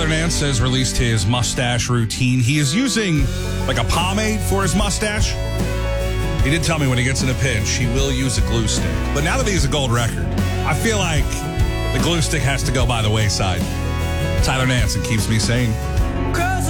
Tyler Nance has released his mustache routine. He is using like a pomade for his mustache. He did tell me when he gets in a pinch, he will use a glue stick. But now that he has a gold record, I feel like the glue stick has to go by the wayside. Tyler Nance, it keeps me sane.